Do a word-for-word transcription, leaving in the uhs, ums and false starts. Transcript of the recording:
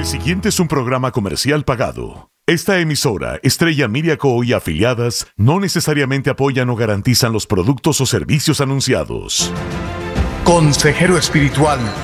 siguiente es un programa comercial pagado. Esta emisora, Estrella Media Co. y afiliadas, no necesariamente apoyan o garantizan los productos o servicios anunciados. Consejero espiritual